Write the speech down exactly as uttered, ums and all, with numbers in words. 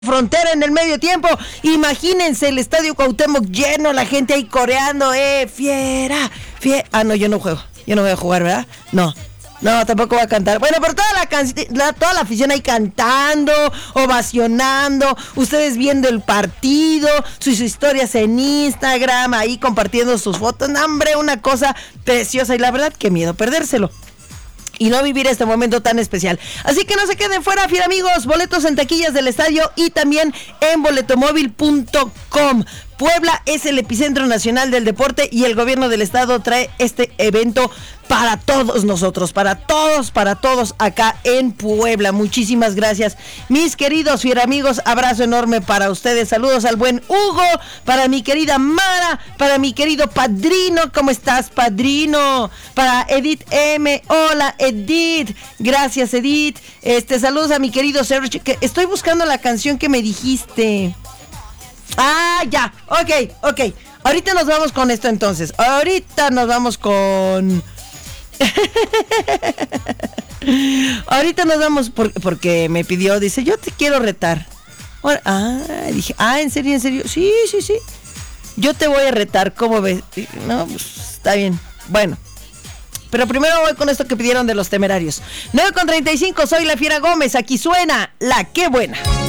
Frontera en el medio tiempo. Imagínense el estadio Cuauhtémoc lleno, la gente ahí coreando, eh, fiera, fiera. Ah, no, yo no juego, yo no voy a jugar, ¿verdad? No, no, tampoco voy a cantar. Bueno, pero toda la, can- la toda la afición ahí cantando, ovacionando, ustedes viendo el partido, sus historias en Instagram, ahí compartiendo sus fotos. No, hombre, una cosa preciosa y la verdad, qué miedo perdérselo y no vivir este momento tan especial. Así que no se queden fuera, fiel amigos. Boletos en taquillas del estadio y también en boletomóvil punto com. Puebla es el epicentro nacional del deporte y el gobierno del estado trae este evento para todos nosotros, para todos, para todos acá en Puebla. Muchísimas gracias, mis queridos fiel amigos. Abrazo enorme para ustedes. Saludos al buen Hugo, para mi querida Mara, para mi querido padrino. ¿Cómo estás, padrino? Para Edith M. Hola, Edith. Gracias, Edith. Este, saludos a mi querido Sergio, que estoy buscando la canción que me dijiste. Ah, ya, ok, ok. Ahorita nos vamos con esto entonces. Ahorita nos vamos con... Ahorita nos vamos por, porque me pidió, dice, yo te quiero retar. Ahora, ah, dije, ah, ¿en serio, en serio? Sí, sí, sí. Yo te voy a retar, ¿cómo ves? No, pues está bien. Bueno. Pero primero voy con esto que pidieron de los Temerarios. nueve con treinta y cinco, soy la Fiera Gómez. Aquí suena La Qué Buena.